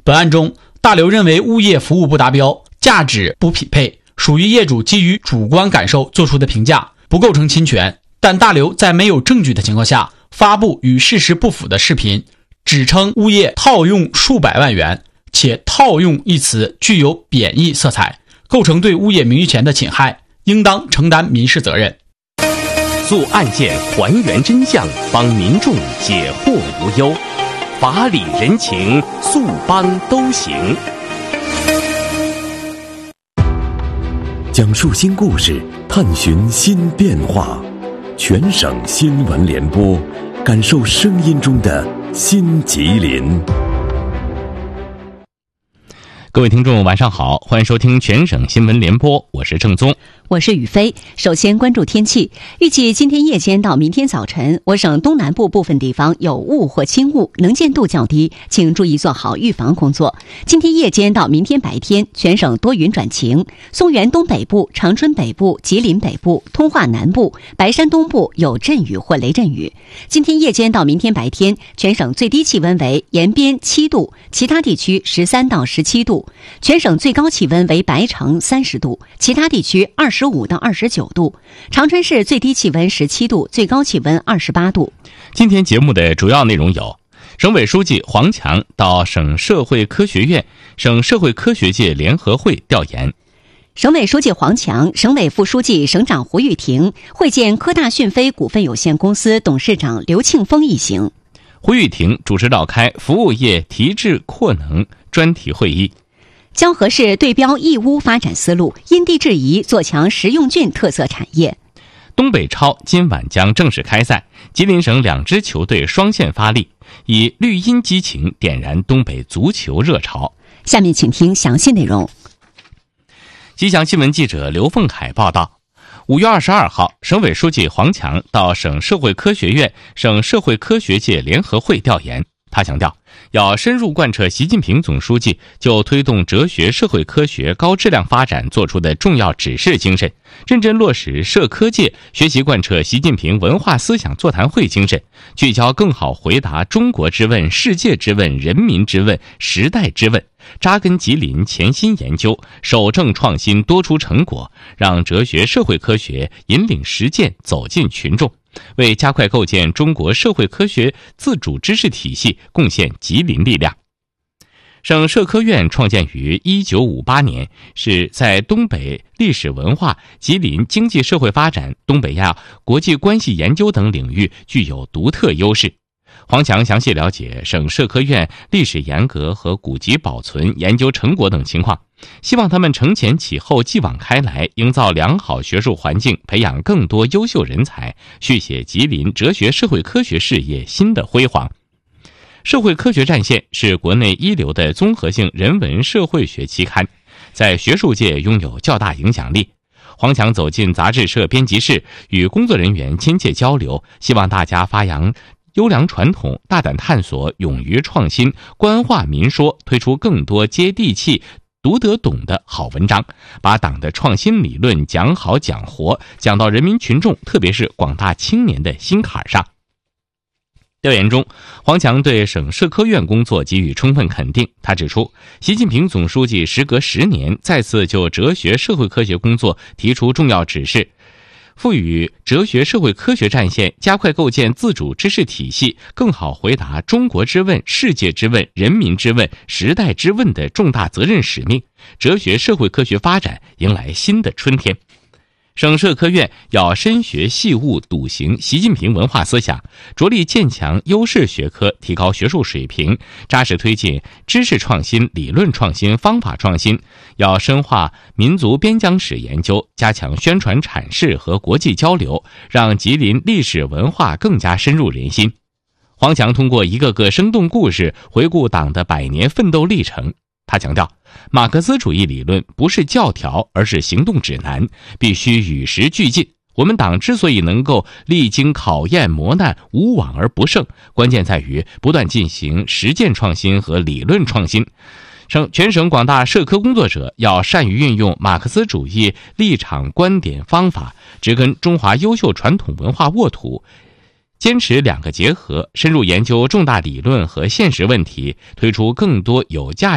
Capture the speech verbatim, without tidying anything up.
本案中，大刘认为物业服务不达标，价值不匹配，属于业主基于主观感受做出的评价，不构成侵权。但大刘在没有证据的情况下发布与事实不符的视频，指称物业套用数百万元，且套用一词具有贬义色彩，构成对物业名誉权的侵害，应当承担民事责任。 诉案件还原真相，帮民众解惑无忧，法理人情，诉帮都行。 讲述新故事，探寻新变化，全省新闻联播，感受声音中的新吉林。 各位听众晚上好，欢迎收听全省新闻联播，我是郑宗， 我是雨飞。首先关注天气，预计今天夜间到明天早晨，我省东南部部分地方有雾或轻雾，能见度较低，请注意做好预防工作。今天夜间到明天白天，全省多云转晴，松原东北部、长春北部、吉林北部、通化南部、白山东部有阵雨或雷阵雨。今天夜间到明天白天，全省最低气温为延边七度，其他地区十三到十七度。全省最高气温为白城三十度，其他地区二十五到二十九度。长春市最低气温十七度，最高气温二十八度。 今天节目的主要内容有：省委书记黄强到省社会科学院、省社会科学界联合会调研； 省委书记黄强、省委副书记、省长胡玉婷会见科大讯飞股份有限公司董事长刘庆峰一行。 胡玉婷主持召开服务业提质扩能专题会议。 蛟河市对标义乌发展思路，因地制宜做强实用郡特色产业。 东北超今晚将正式开赛，吉林省两支球队双线发力，以绿茵激情点燃东北足球热潮。 下面请听详细内容。 吉祥新闻记者刘凤海报道，五月二十二号，省委书记黄强到省社会科学院、省社会科学界联合会调研。他强调，要深入贯彻习近平总书记就推动哲学社会科学高质量发展作出的重要指示精神，认真落实社科界学习贯彻习近平文化思想座谈会精神，聚焦更好回答中国之问、世界之问、人民之问、时代之问，扎根吉林潜心研究，守正创新多出成果，让哲学社会科学引领实践走进群众，为加快构建中国社会科学自主知识体系贡献吉林力量。省社科院创建于一九五八年，是在东北历史文化、吉林经济社会发展、东北亚国际关系研究等领域具有独特优势。黄强详细了解省社科院历史沿革和古籍保存研究成果等情况，希望他们承前启后，继往开来，营造良好学术环境，培养更多优秀人才，续写吉林哲学社会科学事业新的辉煌。社会科学战线是国内一流的综合性人文社会学期刊，在学术界拥有较大影响力。黄强走进杂志社编辑室，与工作人员亲切交流，希望大家发扬优良传统，大胆探索，勇于创新，官话民说，推出更多接地气、读得懂的好文章，把党的创新理论讲好讲活，讲到人民群众，特别是广大青年的心坎上。调研中，黄强对省社科院工作给予充分肯定。他指出，习近平总书记时隔十年再次就哲学社会科学工作提出重要指示，赋予哲学社会科学战线加快构建自主知识体系，更好回答中国之问、世界之问、人民之问、时代之问的重大责任使命，哲学社会科学发展迎来新的春天。省社科院要深学细悟笃行习近平文化思想，着力建强优势学科，提高学术水平，扎实推进知识创新、理论创新、方法创新，要深化民族边疆史研究，加强宣传阐释和国际交流，让吉林历史文化更加深入人心。黄强通过一个个生动故事回顾党的百年奋斗历程。他强调，马克思主义理论不是教条，而是行动指南，必须与时俱进。我们党之所以能够历经考验磨难，无往而不胜，关键在于不断进行实践创新和理论创新。省全省广大社科工作者要善于运用马克思主义立场、观点、方法，植根中华优秀传统文化沃土，坚持两个结合，深入研究重大理论和现实问题，推出更多有价